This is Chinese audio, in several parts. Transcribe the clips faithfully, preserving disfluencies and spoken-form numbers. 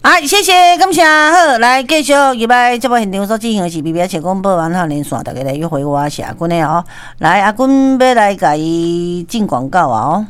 啊，谢谢，感谢。好，来继续入来节目现场所进行的是 B B S 广播网号连线，大家来约会我是阿君的哦。来，阿君要来甲伊进广告啊哦。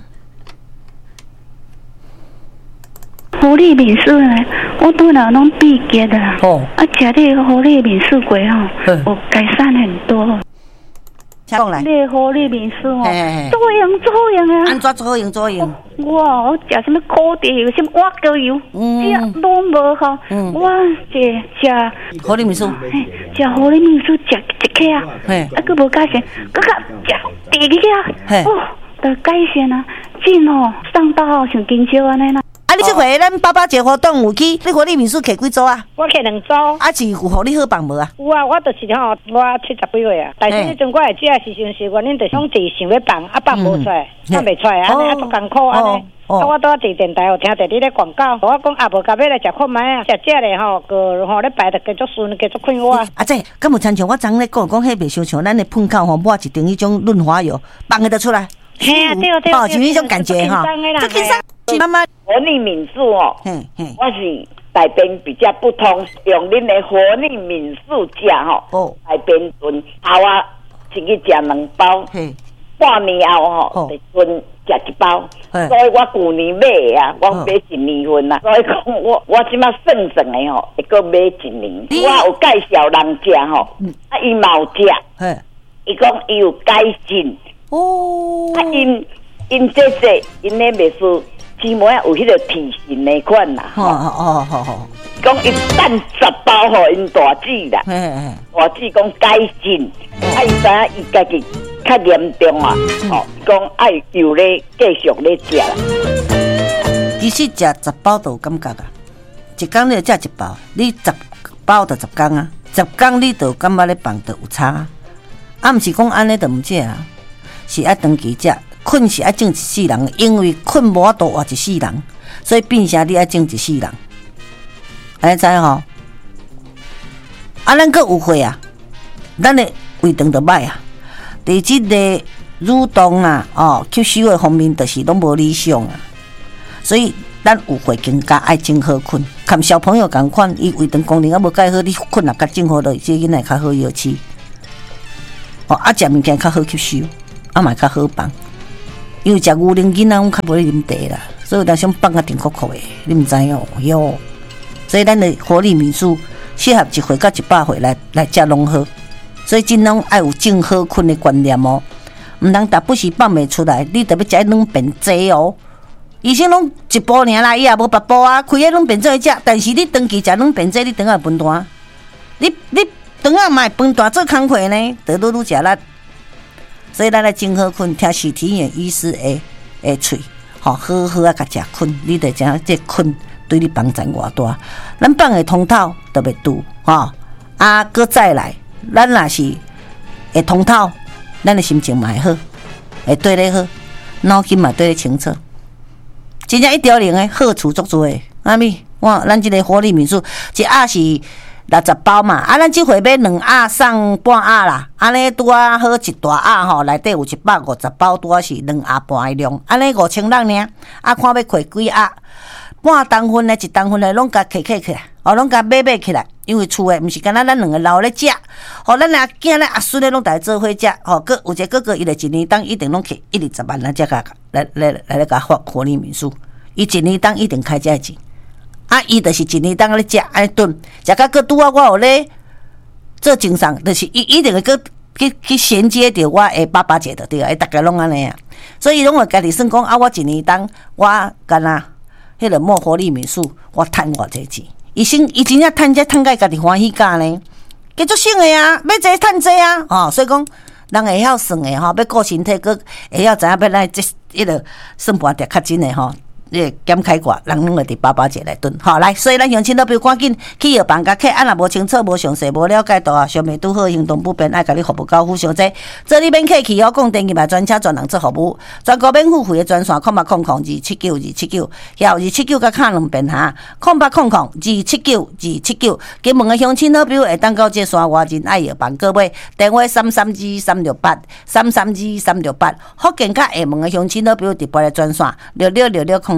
活力美式呢，我都哪拢闭结的啦。 哦。 啊，吃这个活力美式鬼吼，有改善很多。 讲来。 这活力美式哦，做用做用啊。 安怎做用做用？ 哇，我食什么烤地油，什么挖膏油，这拢无好。我这食活力美式， 食活力美式食一克啊，啊，佮无改善，佮佮食第二克啊，哦，得改善啊，真哦，上到好像金烧安尼啦。 啊！你这回咱爸爸节活动有去？你活力民宿摕几组啊？ 我摕两组。 啊，是有互你好放无啊？ 有啊，我就是吼，我七十几岁啊。但是迄阵我会食的时阵是原因，就是讲是想要放，啊放无出来，放袂出来，安尼啊足艰苦安尼。啊，我拄啊伫电台有听着你咧广告，我讲啊无甲要来食看卖啊，食食咧吼，个吼咧排得继续顺，继续看我。 啊，这敢有亲像我昨咧讲讲，迄袂伤像咱的喷口吼，抹一定迄种润滑油，放得出来。 嘿啊，对对。 哦，就迄种感觉哈。这轻松。妈妈， 活力民宿哦，我是内边比较不同，用恁的活力民宿食吼，哦，内边炖后啊，一日食两包，半年后吼，就炖食一包，所以我旧年买啊，我买一年份啊，所以讲我我即马算算的吼，会搁买一年。我有介绍人食吼，啊，伊嘛有食，伊讲伊有改进，哦，啊，因因这这因咧袂输。起码有迄个体型的款啦， 哦哦哦哦， 讲一旦十包互因大姊啦，大姊讲改进，啊伊知影伊家己较严重啊，吼，讲爱又咧继续咧食啦。 其实食十包都有感觉啊，一工你就食一包，你十包就十工啊，十工你就感觉咧放就有差啊，啊毋是讲安尼就毋食啊，是爱长期食。困是爱种一世人，因为困无法度活一世人，所以变成你爱种一世人。安尼知吼？啊，咱阁有会啊，咱的胃肠就歹啊。第一个蠕动啊，哦，吸收的方面就是拢无理想啊。所以咱有会更加爱种好困，看小朋友共款，伊胃肠功能啊无介好，你困也甲种好落，这囡仔较好药吃。哦，啊，食物件较好吸收，啊嘛较好放。因为食牛奶囡仔拢较无咧啉茶啦，所以有当时放较甜苦苦的，你毋知哦哟。所以咱的活力民宿适合一岁到一百岁来来食拢好，所以尽量爱有种好困的观念哦，毋通逐不时放袂出来，你特别食两便济哦。医生拢一包尔啦，伊也无八包啊，开迄两便济去食，但是你长期食两便济，你肠仔会分大，你你肠仔嘛会分大做工课呢，得愈愈食力。所以咱来种好困，听许体验医师的的喙，吼好好啊，甲食困，你得知影这困对你帮助偌大。咱放的通透特别拄，吼啊，搁再来，咱若是会通透，咱的心情嘛会好，会对咧好，脑筋嘛对咧清楚。真正一条龙的好处足多的，阿咪，哇，咱这个活力民宿一盒是六十包嘛，啊，咱这回买两盒送半盒啦，安尼拄啊好一大盒吼，内底有一百五十包，拄啊是两盒半的量，安尼五千人呢，啊，看要开几盒，半当份的一当份的拢甲摕摕起来，哦，拢甲买买起来，因为厝的毋是干那咱两个老咧食，吼，咱阿囝咧阿孙咧拢大家做伙食，吼，个有一个哥哥伊就一年当一定拢摕一二十万来才甲来来来来甲发活力民宿，伊一年当一定开这钱。啊，伊就是一年当咧食，安尼炖，食到个拄啊，我有咧做精神，就是伊一定会个去去衔接着我的爸爸节的对啊，大家拢安尼啊，所以拢会家己算讲啊，我一年当我干那迄个莫活力民宿，我趁偌济钱，伊先伊真正趁这趁甲家己欢喜价呢，继续省的啊，要济趁济啊，哦，所以讲人会晓算的吼，要顾身体，个会晓知影要来这迄个算盘碟较真的吼。这检开挂，人拢会伫爸爸节来炖，好来，所以咱乡亲都不要赶紧去药房甲客，啊若无清楚、无详细、无了解到啊，上面拄好行动不便，爱甲你服务到付上济，这里免客气哦，讲电话嘛专车专人做服务，全国免付费的专线，空八空空二七九二七九，还有二七九甲卡两边哈，空八空空二七九二七九，金门的乡亲好朋友会当到这山外人爱药房各位，电话三三二三六八三三二三六八，福建甲厦门的乡亲好朋友直播的专线六六六六空。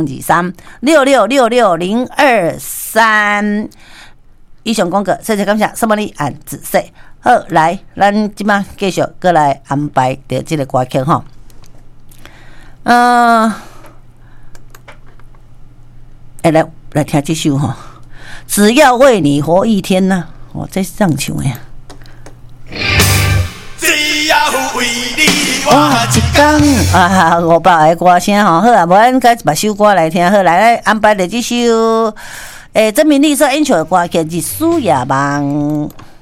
二三六六六六零二三。以上广告，谢谢感谢，什么你按仔细。好，来，咱即马继续过来安排的这个歌曲吼。嗯、呃，哎、欸，来来听这首吼，只要为你活一天呐、啊！哦，这是这样唱的呀。只要为你活一天啊！五百个歌声吼，好啊，无咱改别首歌来听。好，来来安排的这首，诶、欸，曾明丽所演唱的歌曲《日思夜梦》。